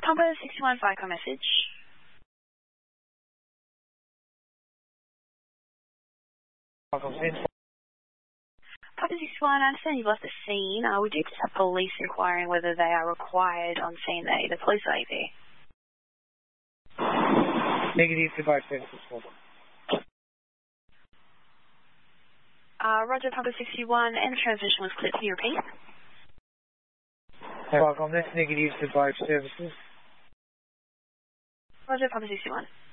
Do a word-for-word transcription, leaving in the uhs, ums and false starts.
Papa sixty-one, Vicom message. Papa sixty-one, I understand you've left the scene. Uh, we do just have police inquiring whether they are required on scene. The, the police are A P. Negative to five services. Uh, Roger, Papa sixty-one, and the transmission was clear. Can you repeat? Welcome, that's negative to five services. Roger, Papa sixty-one.